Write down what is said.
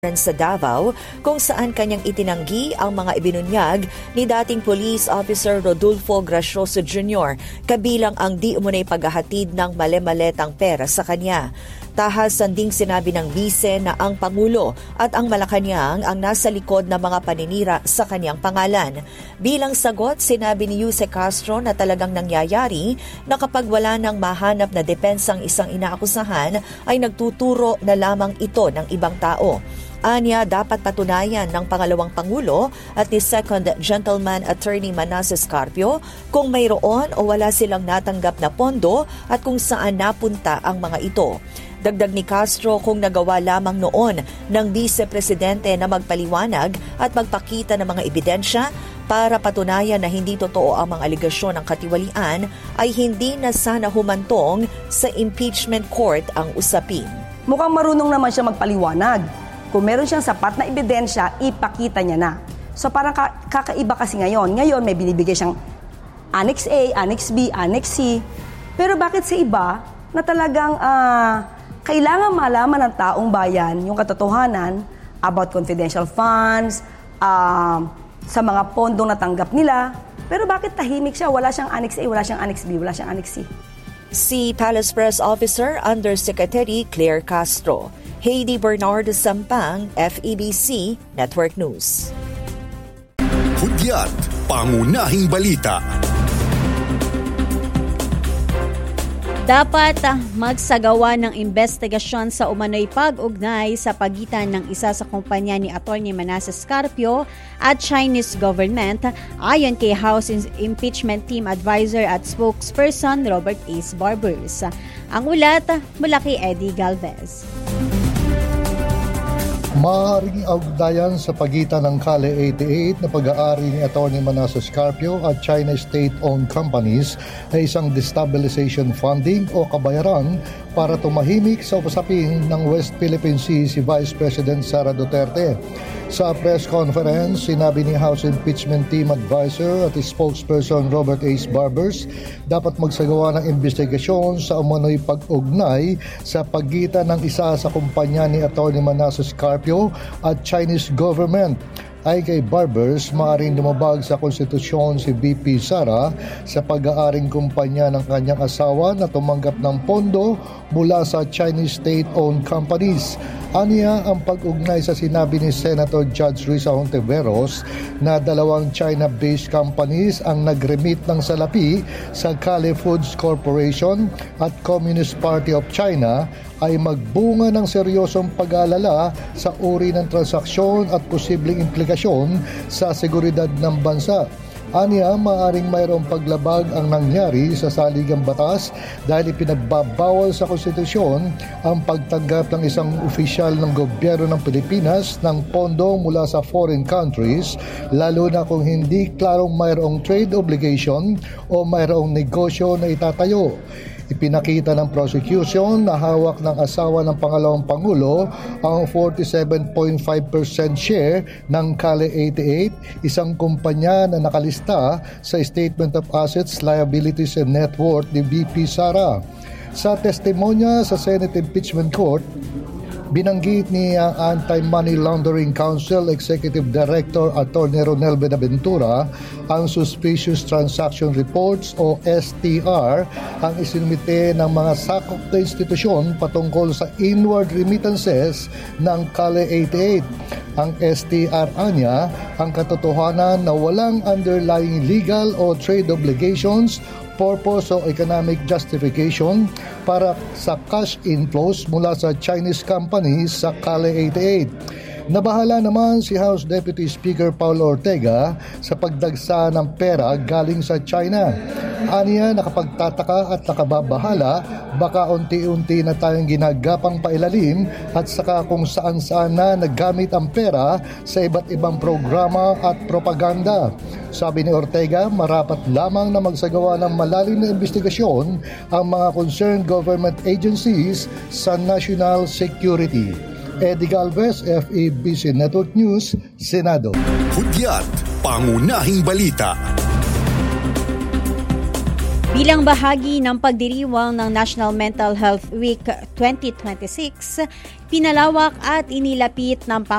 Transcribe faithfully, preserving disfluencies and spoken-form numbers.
sa Davao kung saan kanyang itinanggi ang mga ibinunyag ni dating Police Officer Rodolfo Gracioso Junior kabilang ang di umunay paghahatid ng male-maletang pera sa kanya. Tahasan ding sinabi ng bise na ang Pangulo at ang Malacanang ang nasa likod ng mga paninira sa kanyang pangalan. Bilang sagot, sinabi ni Jose Castro na talagang nangyayari na kapag wala nang mahanap na depensang isang inaakusahan ay nagtuturo na lamang ito ng ibang tao. Anya, dapat patunayan ng pangalawang Pangulo at ni Second Gentleman Attorney Manasseh Scarpio kung mayroon o wala silang natanggap na pondo at kung saan napunta ang mga ito. Dagdag ni Castro, kung nagawa lamang noon ng Vice Presidente na magpaliwanag at magpakita ng mga ebidensya para patunayan na hindi totoo ang mga aligasyon ng katiwalian, ay hindi na sana humantong sa impeachment court ang usapin. Mukhang marunong naman siya magpaliwanag. Kung meron siyang sapat na ebidensya, ipakita niya na. So parang kakaiba kasi ngayon. Ngayon may binibigay siyang Annex A, Annex B, Annex C. Pero bakit sa iba na talagang uh, kailangan malaman ng taong bayan yung katotohanan about confidential funds, uh, sa mga pondong natanggap nila. Pero bakit tahimik siya? Wala siyang Annex A, wala siyang Annex B, wala siyang Annex C. Si Palace Press Officer Undersecretary Claire Castro. Heidi Bernardo Sampang, F E B C Network News. Hudyat, pangunahing balita. Dapat magsagawa ng investigasyon sa umano'y pag-ugnay sa pagitan ng isa sa kumpanya ni Atty. Manasseh Scarpio at Chinese government ayon kay House Impeachment Team Advisor at Spokesperson Robert Ace Barbers. Ang ulat mula kay Eddie Galvez. Maaaring ugnayan sa pagitan ng Kale eighty-eight na pag-aari ni Atty. Manasseh Scarpio at China state-owned companies ay isang destabilization funding o kabayaran para tumahimik sa usapin ng West Philippine Sea si Vice President Sara Duterte. Sa press conference, sinabi ni House Impeachment Team Advisor at spokesperson Robert Ace Barbers, dapat magsagawa ng investigasyon sa umano'y pag-ugnay sa pagitan ng isa sa kumpanya ni Atty. Manasseh Scarpio at Chinese government. Ay kay Barbers, maaaring lumabag sa konstitusyon si V P Sara sa pag-aaring kumpanya ng kanyang asawa na tumanggap ng pondo mula sa Chinese state-owned companies. Aniya ang pag-ugnay sa sinabi ni Senator Judge Risa Hontiveros na dalawang China-based companies ang nag-remit ng salapi sa Kale Foods Corporation at Communist Party of China ay magbunga ng seryosong pag-aalala sa uri ng transaksyon at posibleng implikasyon sa seguridad ng bansa. Aniya, maaaring mayroong paglabag ang nangyari sa saligang batas dahil ipinagbabawal sa konstitusyon ang pagtanggap ng isang opisyal ng gobyerno ng Pilipinas ng pondo mula sa foreign countries, lalo na kung hindi klarong mayroong trade obligation o mayroong negosyo na itatayo. Ipinakita ng prosecution na hawak ng asawa ng pangalawang Pangulo ang forty-seven point five percent share ng Kale eighty-eight, isang kumpanya na nakalista sa Statement of Assets, Liabilities and Net Worth ni V P Sara. Sa testimonya sa Senate Impeachment Court, binanggit ni uh, Anti-Money Laundering Council Executive Director Atty. Ronel Benaventura ang Suspicious Transaction Reports o S T R ang isinumite ng mga sakop na institusyon patungkol sa inward remittances ng Kale eighty-eight. Ang S T R anya ang katotohanan na walang underlying legal o trade obligations, purpose o economic justification para sa cash inflows mula sa Chinese companies sa Kale eighty-eight. Nabahala naman si House Deputy Speaker Paulo Ortega sa pagdagsa ng pera galing sa China. Aniya, nakapagtataka at nakababahala, baka unti-unti na tayong ginagapang pailalim at saka kung saan-saan na naggamit ang pera sa iba't ibang programa at propaganda. Sabi ni Ortega, marapat lamang na magsagawa ng malalim na investigasyon ang mga concerned government agencies sa national security. Eddie Galvez, F E B C Network News, Senado. Hudyat, pangunahing balita. Bilang bahagi ng pagdiriwang ng National Mental Health Week twenty twenty-six, pinalawak at inilapit ng